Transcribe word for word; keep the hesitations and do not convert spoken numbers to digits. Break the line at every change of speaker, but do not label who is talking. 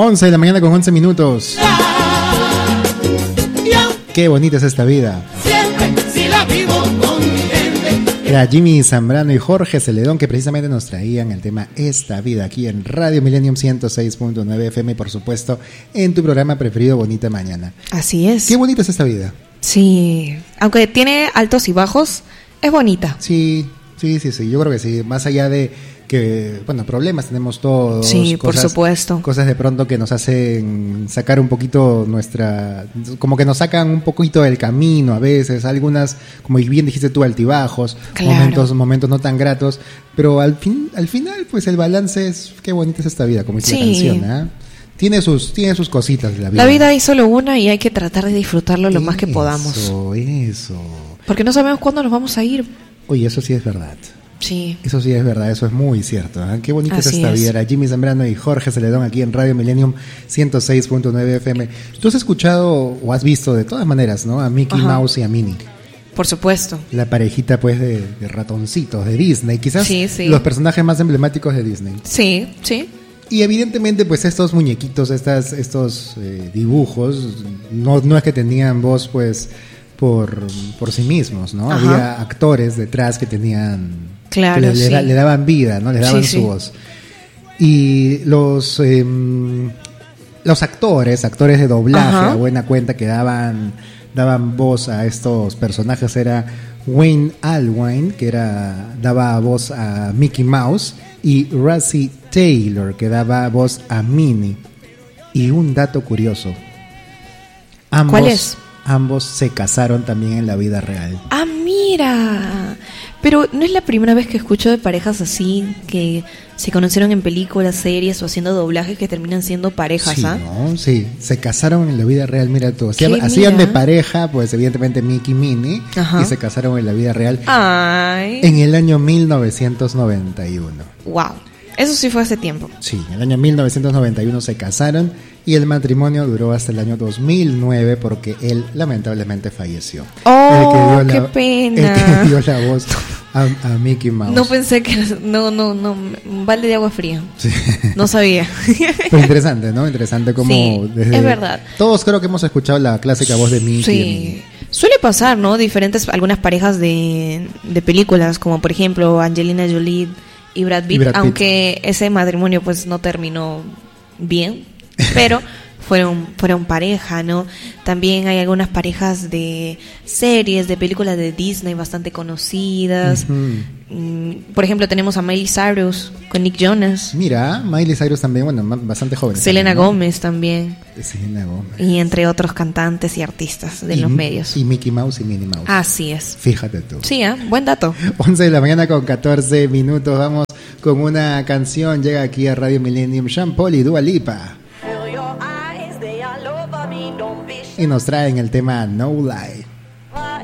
once de la mañana con once minutos. Qué bonita es esta vida.
Siempre si la vivo con mi gente.
Era Jimmy Zambrano y Jorge Celedón que precisamente nos traían el tema Esta Vida aquí en Radio Millennium ciento seis punto nueve F M y por supuesto en tu programa preferido Bonita Mañana.
Así es.
Qué bonita es esta vida.
Sí, aunque tiene altos y bajos, es bonita.
Sí, sí, sí, sí, yo creo que sí, más allá de que, bueno, problemas tenemos todos.
Sí,
cosas,
por supuesto.
Cosas de pronto que nos hacen sacar un poquito nuestra, como que nos sacan un poquito del camino a veces, algunas, como bien dijiste tú, altibajos,
claro.
momentos, momentos no tan gratos, pero al fin, al final, pues el balance es, qué bonita es esta vida, como dice
sí.
la canción, ¿eh? Tiene sus, tiene sus cositas la vida.
La vida hay solo una y hay que tratar de disfrutarlo lo eso, más que podamos.
Eso, eso.
Porque no sabemos cuándo nos vamos a ir.
Oye, eso sí es verdad.
Sí.
Eso sí es verdad, eso es muy cierto. ¿eh? Qué bonita
Así
es esta
es.
vida. Era Jimmy Zambrano y Jorge Celedón aquí en Radio Millennium ciento seis punto nueve F M. ¿Tú has escuchado o has visto de todas maneras, ¿no? A Mickey Ajá. Mouse y a Minnie.
Por supuesto.
La parejita pues de, de ratoncitos de Disney. Quizás
sí, sí.
los personajes más emblemáticos de Disney.
Sí, sí.
Y evidentemente pues estos muñequitos, estas, estos eh, dibujos, no, no es que tenían voz pues por, por sí mismos, ¿no? Ajá. Había actores detrás que tenían...
Claro,
que le,
sí.
le, le daban vida, ¿no? Le daban sí, su sí. voz. Y los eh, los actores, actores de doblaje, Ajá. a buena cuenta que daban daban voz a estos personajes era Wayne Allwine, que era daba voz a Mickey Mouse, y Rusty Taylor, que daba voz a Minnie. Y un dato curioso. Ambos,
¿Cuál es?
Ambos se casaron también en la vida real.
Ah, mira. Pero no es la primera vez que escucho de parejas así, que se conocieron en películas, series o haciendo doblajes que terminan siendo parejas,
sí,
¿ah?
¿no? Sí, se casaron en la vida real, mira tú. Hacían, hacían de pareja, pues evidentemente Mickey y Minnie, Ajá. y se casaron en la vida real.
Ay.
En el año mil novecientos noventa y uno.
Wow. Eso sí fue hace tiempo.
Sí, en el año mil novecientos noventa y uno se casaron y el matrimonio duró hasta el año dos mil nueve porque él lamentablemente falleció.
Oh,
el que dio
qué
la,
pena.
El que dio la voz a, a Mickey Mouse.
No pensé que... No, no, no. Un balde de agua fría.
Sí.
No sabía.
Pero interesante, ¿no? Interesante como...
Sí,
desde,
es verdad.
Todos creo que hemos escuchado la clásica voz de Mickey.
Sí. Suele pasar, ¿no? Diferentes, algunas parejas de, de películas, como por ejemplo Angelina Jolie y Brad Pitt, y Brad Pitt, aunque ese matrimonio pues no terminó bien, pero fueron fueron pareja, ¿no? También hay algunas parejas de series, de películas de Disney bastante conocidas. Uh-huh. Por ejemplo, tenemos a Miley Cyrus con Nick Jonas.
Mira, Miley Cyrus también, bueno, bastante joven.
Selena
también, ¿no?
Gómez también.
Selena Gómez.
Y entre otros cantantes y artistas de
y,
los medios.
Y Mickey Mouse y Minnie Mouse.
Así es.
Fíjate tú.
Sí, ¿eh? Buen dato.
once de la mañana con catorce minutos. Vamos con una canción. Llega aquí a Radio Millennium Sean Paul y Dua Lipa. Y nos traen el tema No Lie.